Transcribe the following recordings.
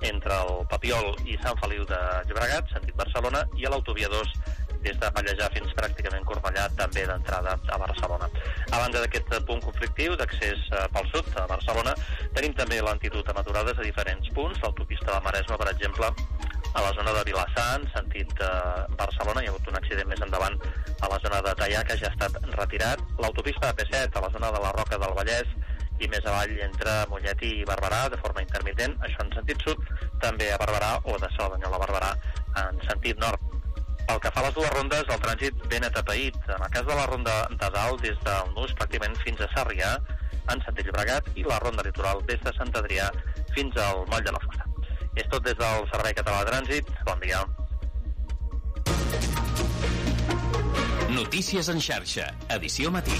entre el Papiol i Sant Feliu de Llobregat, sentit Barcelona, i a l'autovia 2 des de Pallejà fins pràcticament Cornellà, també d'entrada a Barcelona. A banda d'aquest punt conflictiu d'accés pel sud a Barcelona, tenim també lentitud amb aturades a diferents punts. L'autopista de Maresme, per exemple, a la zona de Vilassar, sentit Barcelona, hi ha hagut un accident més endavant a la zona de Teià, que ja ha estat retirat. L'autopista de P7, a la zona de la Roca del Vallès, i més avall entre Mollet i Barberà, de forma intermitent, això en sentit sud, també a Barberà, o de Cerdanyola a Barberà, en sentit nord. Pel que fa a les dues rondes, el trànsit ben atapeït. En el cas de la ronda de dalt, des del Nus pràcticament fins a Sarrià, en sentit Llobregat, i la ronda litoral des de Sant Adrià fins al Moll de la Fossa. És tot des del Servei Català de Trànsit. Bon dia. Notícies en xarxa, edició matí.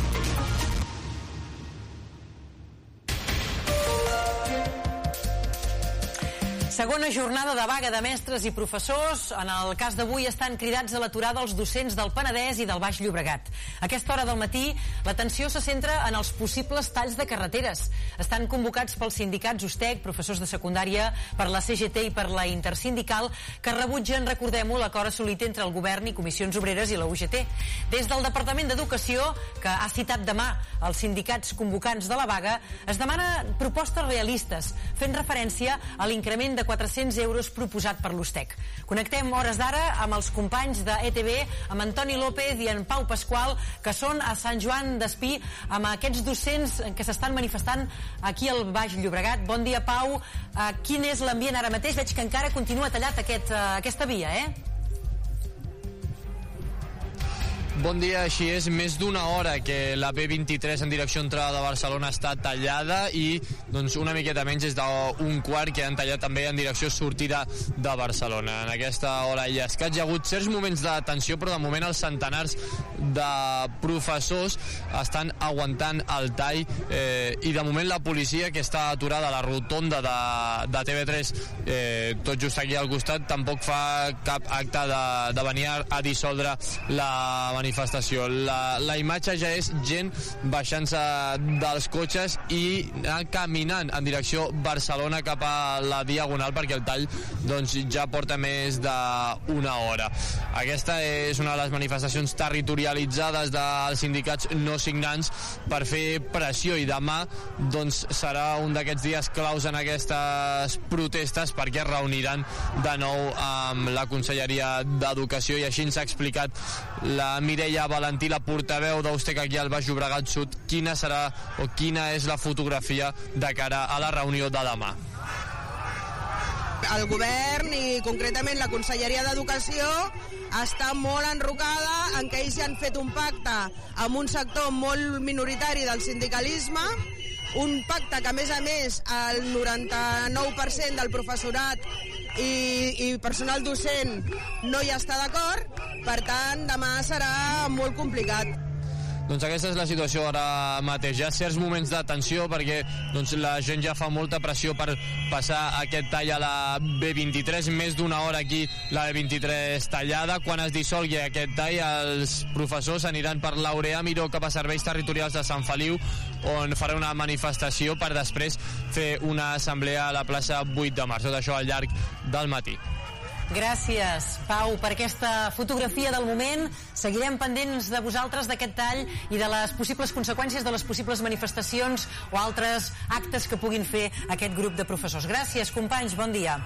Segona jornada de vaga de mestres i professors. En el cas d'avui estan cridats a l'aturada els docents del Penedès i del Baix Llobregat. A aquesta hora del matí, l'atenció se centra en els possibles talls de carreteres. Estan convocats pels sindicats USTEC, professors de secundària, per la CGT i per la Intersindical, que rebutgen, recordem-ho, l'acord assolit entre el govern i Comissions Obreres i la UGT. Des del Departament d'Educació, que ha citat demà els sindicats convocants de la vaga, es demana propostes realistes, fent referència a l'increment de 400 euros proposat per l'USTEC. Connectem hores d'ara amb els companys de ETV, amb Antoni López i en Pau Pasqual, que són a Sant Joan d'Espí, amb aquests docents que s'estan manifestant aquí al Baix Llobregat. Bon dia, Pau. Quin és l'ambient ara mateix? Veig que encara continua tallat aquesta via, Bon dia, així és, més d'una hora que la B23 en direcció entrada de Barcelona està tallada i doncs una miqueta menys és d'un quart que han tallat també en direcció sortida de Barcelona. En aquesta hora i escaig hi ha hagut certs moments de tensió, però de moment els centenars de professors estan aguantant el tall i de moment la policia, que està aturada a la rotonda de TV3 tot just aquí al costat, tampoc fa cap acte de venir a dissoldre la manifestació. La imatge ja és gent baixant-se dels cotxes i anar caminant en direcció Barcelona cap a la Diagonal, perquè el tall doncs, ja porta més d'una hora. Aquesta és una de les manifestacions territorialitzades dels sindicats no signants per fer pressió, i demà doncs, serà un d'aquests dies claus en aquestes protestes, perquè es reuniran de nou amb la Conselleria d'Educació, i així ens ha explicat la Mireia Valentí, la portaveu d'USTEC aquí al Baix Llobregat Sud, quina serà o quina és la fotografia de cara a la reunió de demà. El govern i concretament la Conselleria d'Educació està molt enrocada en que ells ja han fet un pacte amb un sector molt minoritari del sindicalisme, un pacte que a més el 99% del professorat i personal docent no hi està d'acord, per tant demà serà molt complicat. Doncs aquesta és la situació ara mateix. Hi ha certs moments de tensió perquè doncs, la gent ja fa molta pressió per passar aquest tall a la B23, més d'una hora aquí la B23 tallada. Quan es dissolgui aquest tall, els professors aniran per l'Aureà Miró cap a Serveis Territorials de Sant Feliu, on farà una manifestació per després fer una assemblea a la plaça 8 de març. Tot això al llarg del matí. Gràcies, Pau, per aquesta fotografia del moment. Seguirem pendents de vosaltres, d'aquest tall i de les possibles conseqüències de les possibles manifestacions o altres actes que puguin fer aquest grup de professors. Gràcies, companys, bon dia.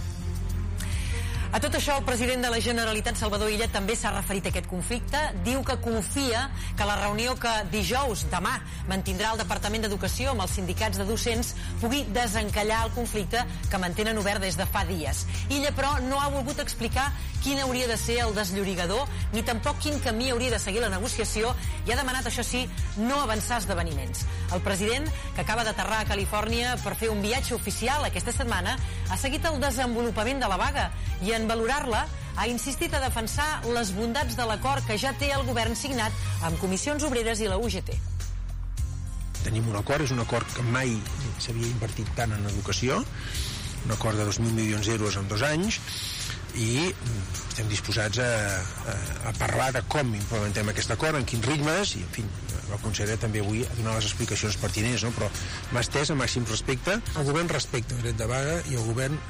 A tot això, el president de la Generalitat, Salvador Illa, també s'ha referit a aquest conflicte. Diu que confia que la reunió que dijous, demà, mantindrà el Departament d'Educació amb els sindicats de docents pugui desencallar el conflicte que mantenen obert des de fa dies. Illa, però, no ha volgut explicar quin hauria de ser el desllorigador, ni tampoc quin camí hauria de seguir la negociació, i ha demanat, això sí, no avançar esdeveniments. El president, que acaba d'aterrar a Califòrnia per fer un viatge oficial aquesta setmana, ha seguit el desenvolupament de la vaga i en valorar-la ha insistit a defensar les bondats de l'acord que ja té el govern signat amb Comissions Obreres i la UGT. Tenim un acord, és un acord que mai s'havia invertit tant en educació, un acord de 2.000 milions d'euros en 2 anys, i estem disposats a parlar de com implementem aquest acord, en quins ritmes, i en fi, la consellera també avui ha donat les explicacions pertinents, no? Però m'ha estès a màxim respecte. El govern respecta el dret de vaga i el govern